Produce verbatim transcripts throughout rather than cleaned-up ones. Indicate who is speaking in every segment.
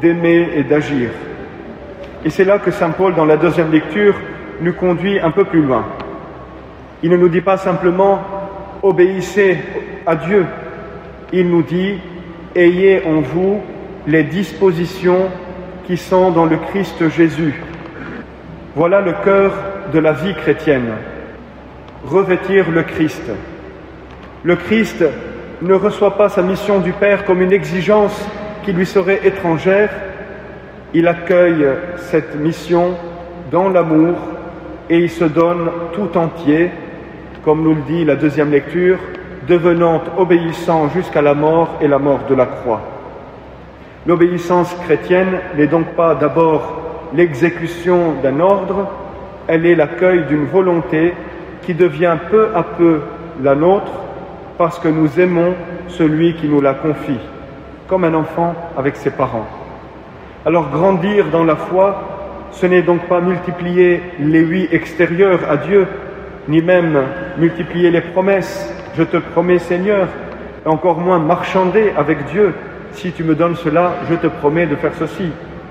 Speaker 1: d'aimer et d'agir. Et c'est là que saint Paul, dans la deuxième lecture, nous conduit un peu plus loin. Il ne nous dit pas simplement « obéissez à Dieu », il nous dit « ayez en vous les dispositions qui sont dans le Christ Jésus ». Voilà le cœur de la vie chrétienne, revêtir le Christ. Le Christ ne reçoit pas sa mission du Père comme une exigence qui lui serait étrangère. Il accueille cette mission dans l'amour et il se donne tout entier, comme nous le dit la deuxième lecture, devenant obéissant jusqu'à la mort et la mort de la croix. L'obéissance chrétienne n'est donc pas d'abord l'exécution d'un ordre, elle est l'accueil d'une volonté qui devient peu à peu la nôtre parce que nous aimons celui qui nous la confie, comme un enfant avec ses parents. Alors grandir dans la foi, ce n'est donc pas multiplier les oui extérieurs à Dieu, ni même multiplier les promesses, je te promets Seigneur, et encore moins marchander avec Dieu, si tu me donnes cela, je te promets de faire ceci.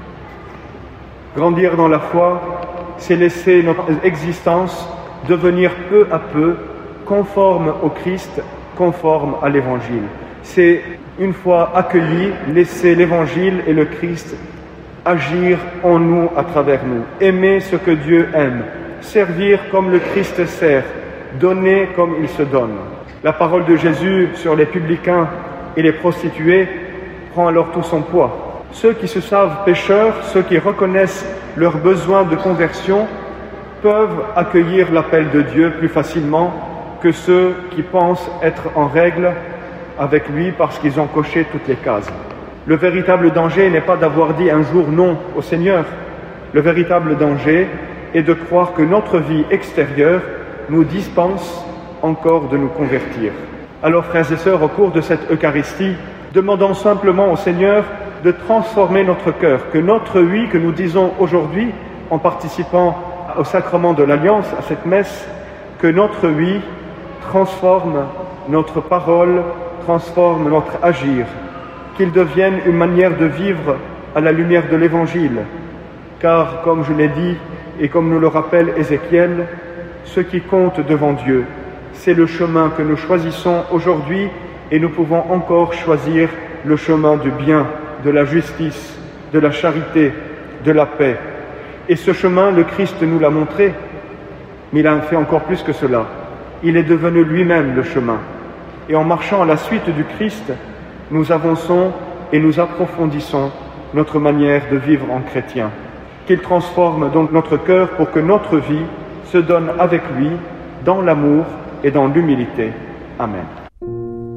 Speaker 1: Grandir dans la foi, c'est laisser notre existence devenir peu à peu conforme au Christ, conforme à l'Évangile. C'est, une fois accueilli, laisser l'Évangile et le Christ agir en nous, à travers nous. Aimer ce que Dieu aime, servir comme le Christ sert, donner comme il se donne. La parole de Jésus sur les publicains et les prostituées prend alors tout son poids. Ceux qui se savent pécheurs, ceux qui reconnaissent leur besoin de conversion, peuvent accueillir l'appel de Dieu plus facilement que ceux qui pensent être en règle avec lui parce qu'ils ont coché toutes les cases. Le véritable danger n'est pas d'avoir dit un jour non au Seigneur. Le véritable danger est de croire que notre vie extérieure nous dispense encore de nous convertir. Alors, frères et sœurs, au cours de cette Eucharistie, demandons simplement au Seigneur de transformer notre cœur, que notre oui que nous disons aujourd'hui en participant au sacrement de l'Alliance, à cette messe, que notre oui transforme notre parole, transforme notre agir, qu'il devienne une manière de vivre à la lumière de l'Évangile. Car, comme je l'ai dit et comme nous le rappelle Ézéchiel, ce qui compte devant Dieu, c'est le chemin que nous choisissons aujourd'hui et nous pouvons encore choisir le chemin du bien, de la justice, de la charité, de la paix. Et ce chemin, le Christ nous l'a montré, mais il a fait encore plus que cela. Il est devenu lui-même le chemin. Et en marchant à la suite du Christ, nous avançons et nous approfondissons notre manière de vivre en chrétien. Qu'il transforme donc notre cœur pour que notre vie se donne avec lui dans l'amour et dans l'humilité. Amen.